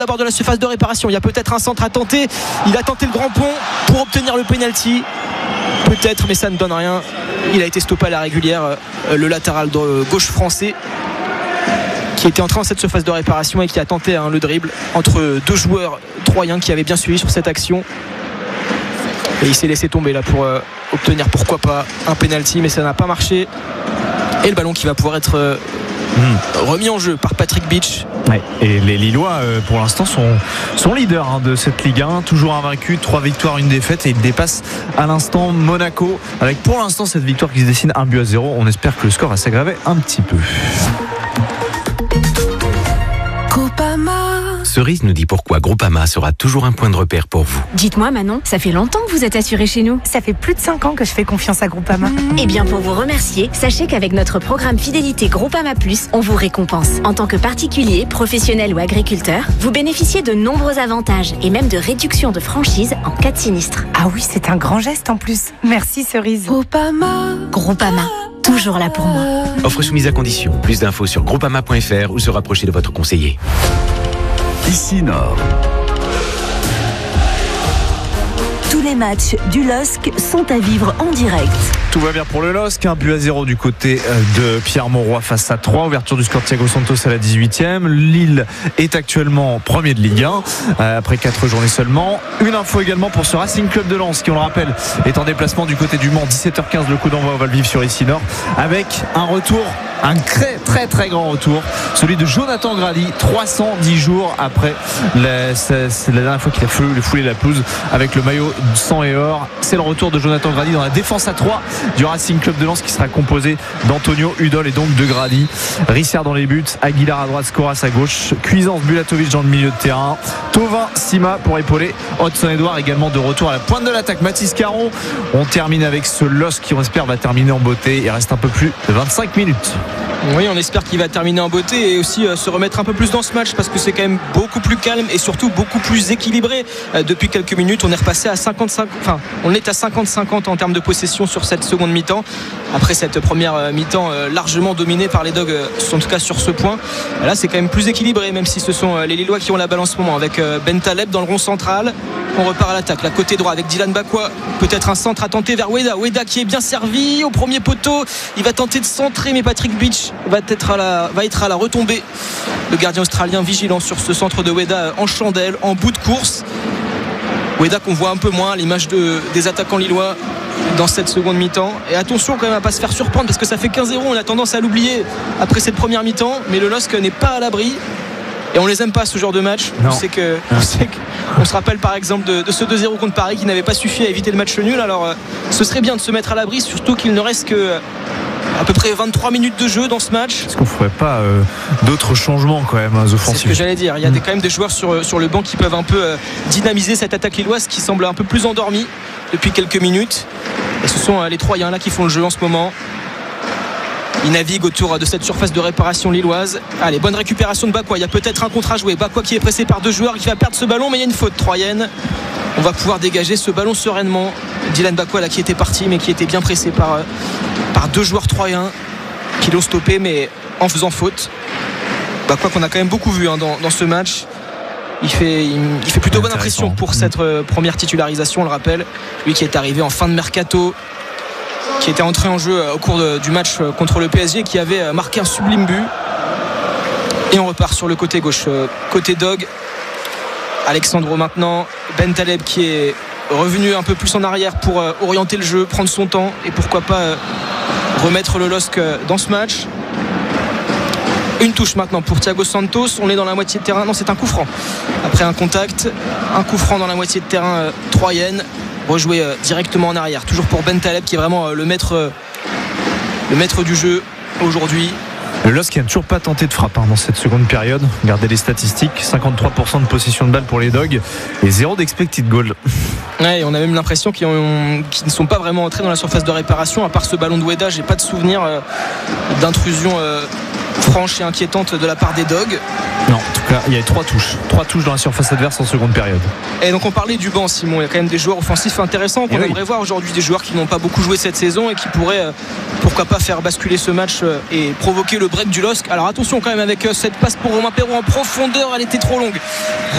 d'abord de la surface de réparation. Il y a peut-être un centre à tenter. Il a tenté le grand pont pour obtenir le penalty. Peut-être, mais ça ne donne rien. Il a été stoppé à la régulière. Le latéral gauche français qui était entré en cette surface de réparation et qui a tenté le dribble entre deux joueurs troyens qui avaient bien suivi sur cette action. Et il s'est laissé tomber là pour obtenir pourquoi pas un penalty, mais ça n'a pas marché. Et le ballon qui va pouvoir être remis en jeu par Patrick Beach. Ouais, et les Lillois pour l'instant sont leaders de cette Ligue 1, toujours invaincus, 3 victoires, 1 défaite, et ils dépassent à l'instant Monaco avec pour l'instant cette victoire qui se dessine 1-0. On espère que le score va s'aggraver un petit peu. Cerise nous dit pourquoi Groupama sera toujours un point de repère pour vous. Dites-moi Manon, ça fait longtemps que vous êtes assuré chez nous. Ça fait plus de 5 ans que je fais confiance à Groupama. Eh bien pour vous remercier, sachez qu'avec notre programme fidélité Groupama Plus, on vous récompense. En tant que particulier, professionnel ou agriculteur, vous bénéficiez de nombreux avantages et même de réductions de franchise en cas de sinistre. Ah oui, c'est un grand geste en plus. Merci Cerise. Groupama, toujours là pour moi. Offre soumise à condition. Plus d'infos sur groupama.fr ou se rapprocher de votre conseiller. Ici Nord. Tous les matchs du LOSC sont à vivre en direct. Tout va bien pour le LOSC, 1-0 du côté de Pierre Mauroy face à 3. Ouverture du score de Thiago Santos à la 18e. Lille est actuellement premier de Ligue 1 après 4 journées seulement. Une info également pour ce Racing Club de Lens qui, on le rappelle, est en déplacement du côté du Mans. 17h15, le coup d'envoi, on va le vivre sur Ici Nord avec un retour, un très très grand retour, celui de Jonathan Grady, 310 jours après c'est la dernière fois qu'il a foulé la pelouse avec le maillot sang et or. C'est le retour de Jonathan Grady dans la défense à 3 du Racing Club de Lens qui sera composé d'Antonio Udol et donc de Grady. Rissard dans les buts, Aguilar à droite, Scoras à gauche, Cuisance, Bulatovic dans le milieu de terrain, Thauvin, Sima pour épauler Hudson-Edouard également de retour à la pointe de l'attaque. Mathis Caron. On termine avec ce LOSC qui, on espère, va terminer en beauté. Il reste un peu plus de 25 minutes. Oui, on espère qu'il va terminer en beauté et aussi se remettre un peu plus dans ce match parce que c'est quand même beaucoup plus calme et surtout beaucoup plus équilibré. Depuis quelques minutes, on est repassé à 55, on est à 50-50 en termes de possession sur cette seconde mi-temps. Après cette première mi-temps largement dominée par les Dogs, en tout cas sur ce point. Là, c'est quand même plus équilibré, même si ce sont les Lillois qui ont la balle en ce moment avec Ben Taleb dans le rond central. On repart à l'attaque, la côté droit avec Dylan Bakwa. Peut-être un centre à tenter vers Weda. Weda qui est bien servi au premier poteau. Il va tenter de centrer, mais Patrick Beach va être à la retombée. Le gardien australien vigilant sur ce centre de Weda en chandelle, en bout de course. Weda qu'on voit un peu moins à l'image des attaquants lillois dans cette seconde mi-temps. Et attention quand même à pas se faire surprendre parce que ça fait 15-0. On a tendance à l'oublier après cette première mi-temps, mais le LOSC n'est pas à l'abri. Et on les aime pas ce genre de match. On se rappelle par exemple de ce 2-0 contre Paris qui n'avait pas suffi à éviter le match nul. Alors ce serait bien de se mettre à l'abri, surtout qu'il ne reste que à peu près 23 minutes de jeu dans ce match. Est-ce qu'on ne ferait pas d'autres changements quand même offensifs? C'est ce que j'allais dire. Il y a quand même des joueurs sur le banc qui peuvent un peu dynamiser cette attaque lilloise qui semble un peu plus endormie depuis quelques minutes. Et ce sont les Troyens là qui font le jeu en ce moment. Ils naviguent autour de cette surface de réparation lilloise. Allez, bonne récupération de Bakwa. Il y a peut-être un contre à jouer. Bakwa qui est pressé par deux joueurs, qui va perdre ce ballon, mais il y a une faute troyenne. On va pouvoir dégager ce ballon sereinement. Dylan Bakwa là qui était parti, mais qui était bien pressé par deux joueurs troyens qui l'ont stoppé, mais en faisant faute. Bakwa qu'on a quand même beaucoup vu dans ce match. Il fait plutôt bonne impression pour cette première titularisation, on le rappelle. Lui qui est arrivé en fin de mercato, qui était entré en jeu au cours du match contre le PSG, qui avait marqué un sublime but. Et on repart sur le côté gauche, côté Dog. Alexandro maintenant, Ben Taleb qui est revenu un peu plus en arrière pour orienter le jeu, prendre son temps et pourquoi pas remettre le LOSC dans ce match. Une touche maintenant pour Thiago Santos. On est dans la moitié de terrain. Non, c'est un coup franc. Après un contact, un coup franc dans la moitié de terrain troyenne. Rejoué directement en arrière. Toujours pour Ben Taleb qui est vraiment le maître du jeu aujourd'hui. Le LOSC qui n'a toujours pas tenté de frappe dans cette seconde période. Regardez les statistiques, 53% de possession de balle pour les Dogs et 0 d'expected goal. Ouais, on a même l'impression qu'ils ne sont pas vraiment entrés dans la surface de réparation. À part ce ballon de Weda, j'ai pas de souvenir d'intrusion franche et inquiétante de la part des Dogs. Non, en tout cas, il y a 3 touches dans la surface adverse en seconde période. Et donc on parlait du banc, Simon. Il y a quand même des joueurs offensifs intéressants qu'on aimerait voir aujourd'hui, des joueurs qui n'ont pas beaucoup joué cette saison et qui pourraient pourquoi pas faire basculer ce match et provoquer le break du LOSC. Alors attention quand même avec cette passe pour Romain Perraud en profondeur, elle était trop longue.